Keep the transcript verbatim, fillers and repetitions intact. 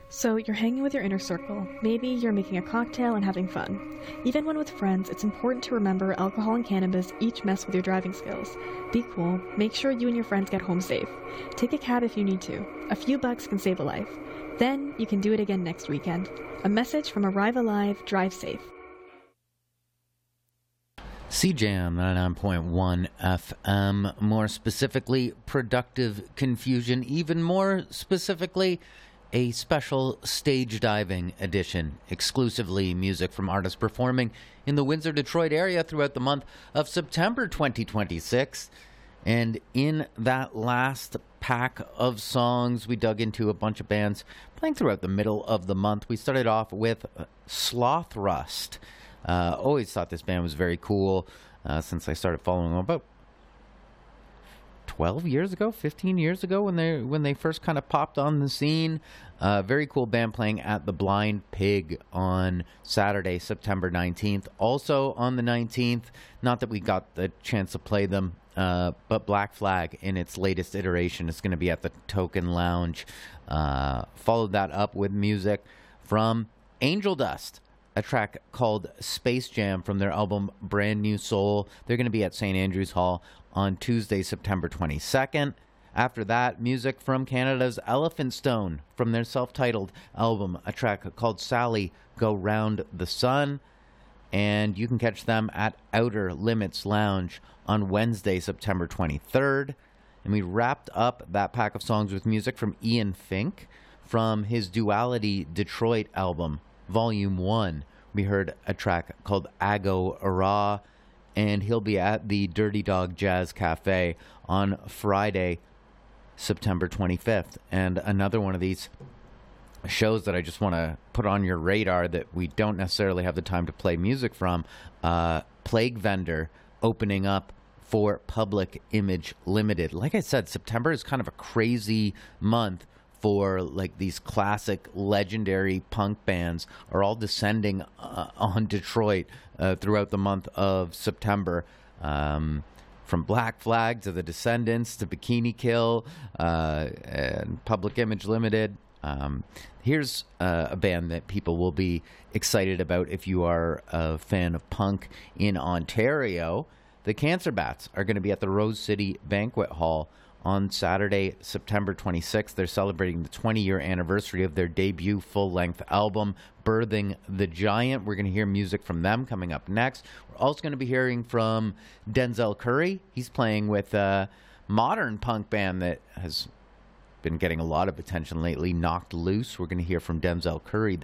So you're hanging with your inner circle. Maybe you're making a cocktail and having fun. Even when with friends, it's important to remember alcohol and cannabis each mess with your driving skills. Be cool. Make sure you and your friends get home safe. Take a cab if you need to. A few bucks can save a life. Then you can do it again next weekend. A message from Arrive Alive, Drive Safe. C Jam ninety-nine point one F M. More specifically, Productive Confusion. Even more specifically, a special stage diving edition, exclusively music from artists performing in the Windsor, Detroit area throughout the month of September twenty twenty-six. And in that last pack of songs, we dug into a bunch of bands playing throughout the middle of the month. We started off with Sloth Rust. Uh, always thought this band was very cool uh, since I started following them about twelve years ago, fifteen years ago when they when they first kind of popped on the scene. Uh, very cool band playing at the Blind Pig on Saturday, September nineteenth. Also on the nineteenth, not that we got the chance to play them, uh, but Black Flag in its latest iteration is going to be at the Token Lounge. Uh, followed that up with music from Angel Dust, a track called Space Jam from their album Brand New Soul. They're going to be at Saint Andrews Hall on Tuesday, September twenty-second. After that, music from Canada's Elephant Stone from their self-titled album, a track called Sally Go Round the Sun. And you can catch them at Outer Limits Lounge on Wednesday, September twenty-third. And we wrapped up that pack of songs with music from Ian Fink from his Duality Detroit album, Volume one. We heard a track called Ago Ara, and he'll be at the Dirty Dog Jazz Cafe on Friday, September twenty-fifth. And another one of these shows that I just want to put on your radar that we don't necessarily have the time to play music from, uh, Plague Vendor opening up for Public Image Limited. Like I said, September is kind of a crazy month for like these classic legendary punk bands are all descending uh, on Detroit uh, throughout the month of September. Um, from Black Flag to the Descendants to Bikini Kill uh, and Public Image Limited. Um, here's uh, a band that people will be excited about if you are a fan of punk in Ontario. The Cancer Bats are going to be at the Rose City Banquet Hall on Saturday, September twenty-sixth. They're celebrating the twenty-year anniversary of their debut full-length album, Birthing the Giant. We're going to hear music from them coming up next. We're also going to be hearing from Denzel Curry. He's playing with a modern punk band that has been getting a lot of attention lately, Knocked Loose. We're going to hear from Denzel Curry.